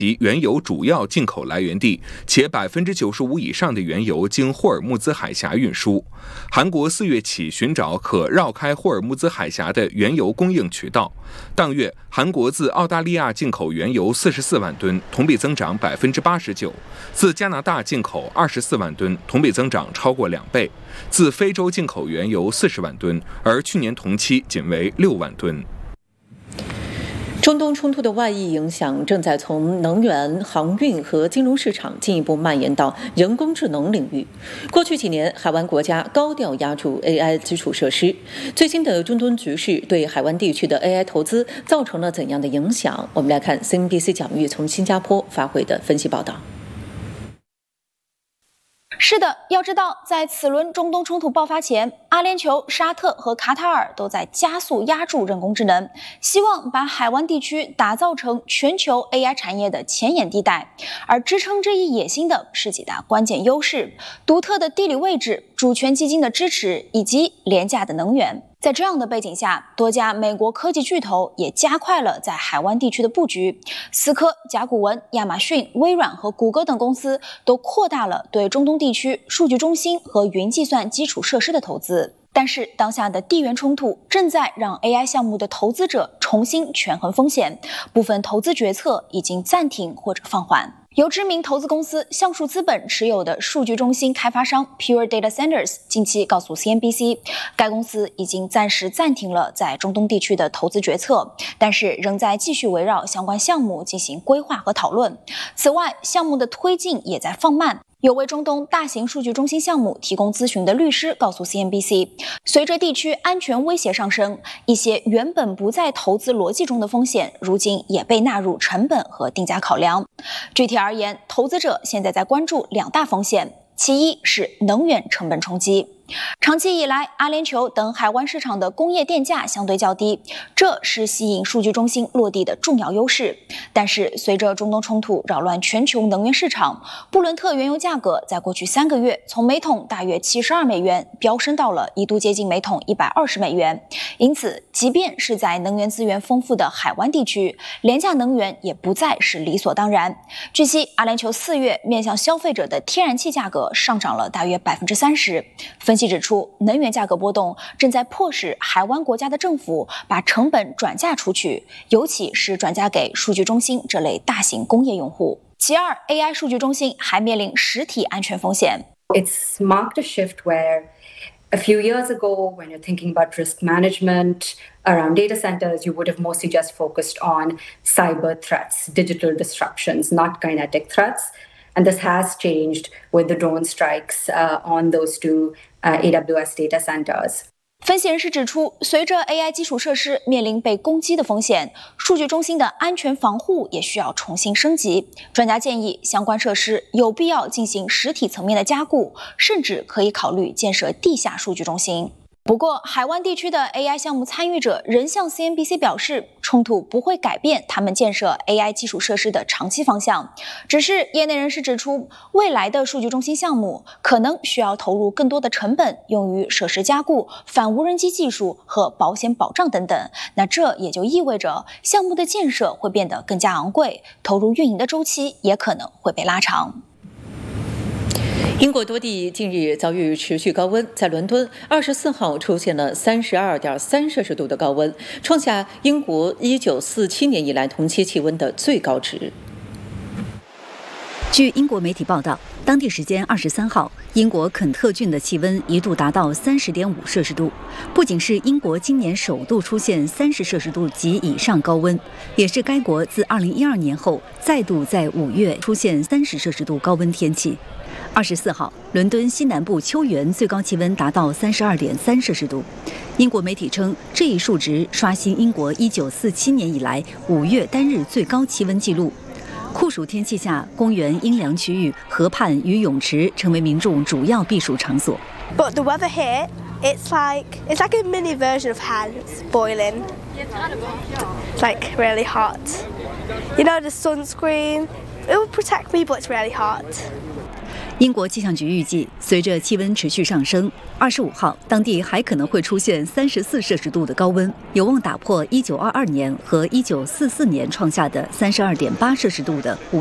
及原油主要进口来源地，且95%以上的原油经霍尔木兹海峡运输。韩国4月起寻找可绕开霍尔木兹海峡的原油供应渠道。当月，韩国自澳大利亚进口原油44万吨，同比增长89%；自加拿大进口24万吨，同比增长超过2倍；自非洲进口原油40万吨，而去年同期仅为6万吨。 中东冲突的外溢影响正在从能源、航运和金融市场进一步蔓延到人工智能领域。过去几年，海湾国家高调押注 AI 基础设施。最新的中东局势对海湾地区的 AI 投资造成了怎样的影响？我们来看 CNBC 蒋玉从新加坡发回的分析报道。 是的，要知道，在此轮中东冲突爆发前，阿联酋、沙特和卡塔尔都在加速押注人工智能，希望把海湾地区打造成全球 AI 产业的前沿地带。而支撑这一野心的是几大关键优势：独特的地理位置、主权基金的支持以及廉价的能源。在这样的背景下，多家美国科技巨头也加快了在海湾地区的布局。思科、甲骨文、亚马逊、微软和谷歌等公司都扩大了对中东地区数据中心和云计算基础设施的投资。但是，当下的地缘冲突正在让 AI 项目的投资者重新权衡风险，部分投资决策已经暂停或者放缓。由知名投资公司橡树资本持有的数据中心开发商 Pure Data Centers 近期告诉 CNBC， 该公司已经暂时暂停了在中东地区的投资决策，但是仍在继续围绕相关项目进行规划和讨论。此外，项目的推进也在放慢。有为中东大型数据中心项目提供咨询的律师告诉 CNBC， 随着地区安全威胁上升，一些原本不在投资逻辑中的风险，如今也被纳入成本和定价考量。具体而言，投资者现在在关注2大风险，其一是能源成本冲击。长期以来，阿联酋等海湾市场的工业电价相对较低，这是吸引数据中心落地的重要优势。但是，随着中东冲突扰乱全球能源市场，布伦特原油价格在过去3个月从每桶大约72美元飙升到了一度接近每桶120美元。因此，即便是在能源资源丰富的海湾地区，廉价能源也不再是理所当然。据悉，阿联酋4月面向消费者的天然气价格上涨了大约30%。分析指出，能源价格波动正在迫使海湾国家的政府把成本转嫁出去，尤其是转嫁给数据中心这类大型工业用户。其二 ，AI 数据中心还面临实体安全风险。 It's marked a shift where a few years ago, when you're thinking about risk management around data centers, you would have mostly just focused on cyber threats, digital disruptions, not kinetic threats.And this has changed with the drone strikes on those two AWS data centers. 分析人士指出，随着 AI 基础设施面临被攻击的风险，数据中心的安全防护也需要重新升级。专家建议，相关设施有必要进行实体层面的加固，甚至可以考虑建设地下数据中心。不过，海湾地区的 AI 项目参与者仍向 CNBC 表示，冲突不会改变他们建设 AI 基础设施的长期方向。只是业内人士指出，未来的数据中心项目可能需要投入更多的成本，用于设施加固、反无人机技术和保险保障等等。那这也就意味着项目的建设会变得更加昂贵，投入运营的周期也可能会被拉长。 英国多地近日遭遇持续高温，在伦敦24号出现了32.3摄氏度的高温，创下英国1947年以来同期气温的最高值。 据英国媒体报道，当地时间23号，英国肯特郡的气温一度达到30.5摄氏度，不仅是英国今年首度出现30摄氏度及以上高温，也是该国自2012年后再度在5月出现30摄氏度高温天气。24号，伦敦西南部秋园最高气温达到32.3摄氏度。英国媒体称，这一数值刷新英国1947年以来5月单日最高气温纪录。酷暑天气下，公园、阴凉区域、河畔与泳池成为民众主要避暑场所。 But the weather here, it's like a mini version of hell. It's boiling. It's like really hot. You know, the sunscreen, it will protect me, but it's really hot. 英国气象局预计，随着气温持续上升，25号当地还可能会出现34摄氏度的高温，有望打破1922年和1944年创下的32.8摄氏度的